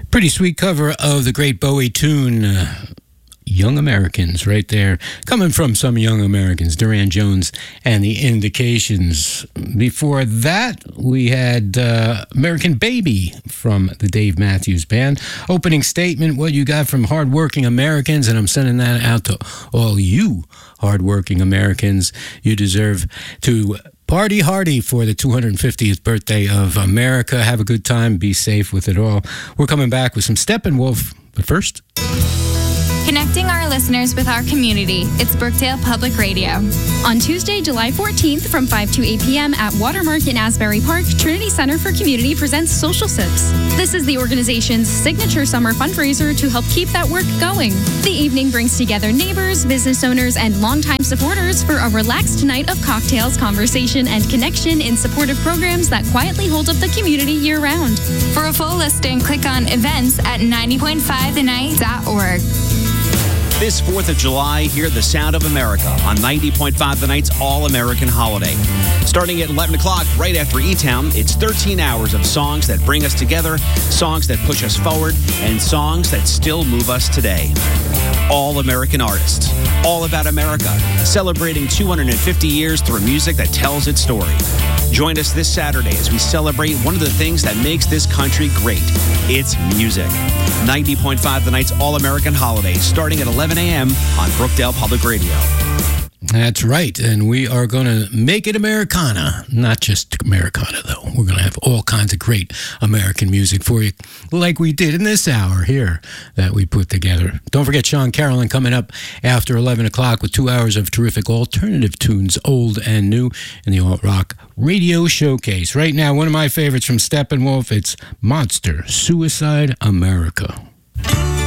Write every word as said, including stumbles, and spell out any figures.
Pretty sweet cover of the great Bowie tune, uh, Young Americans, right there. Coming from some Young Americans, Duran Jones and the Indications. Before that, we had uh, American Baby from the Dave Matthews Band. Opening statement, what you got from hardworking Americans, and I'm sending that out to all you hardworking Americans. You deserve to party hardy for the two hundred fiftieth birthday of America. Have a good time. Be safe with it all. We're coming back with some Steppenwolf, but first... Connecting our listeners with our community. It's Brookdale Public Radio. On Tuesday, July fourteenth from five to eight p.m. at Watermark in Asbury Park, Trinity Center for Community presents Social Sips. This is the organization's signature summer fundraiser to help keep that work going. The evening brings together neighbors, business owners, and longtime supporters for a relaxed night of cocktails, conversation, and connection in supportive programs that quietly hold up the community year-round. For a full listing, click on events at ninety point five the night dot org. This fourth of July, hear the sound of America on ninety point five The Night's All-American Holiday. Starting at eleven o'clock, right after E-Town, it's thirteen hours of songs that bring us together, songs that push us forward, and songs that still move us today. All-American artists, all about America, celebrating two hundred fifty years through music that tells its story. Join us this Saturday as we celebrate one of the things that makes this country great. It's music. ninety point five The Night's All-American Holiday, starting at eleven a.m. on Brookdale Public Radio. That's right, and we are going to make it Americana. Not just Americana, though. We're going to have all kinds of great American music for you, like we did in this hour here that we put together. Don't forget Sean Carolyn coming up after eleven o'clock with two hours of terrific alternative tunes, old and new, in the Alt Rock Radio Showcase. Right now, one of my favorites from Steppenwolf, it's Monster Suicide America.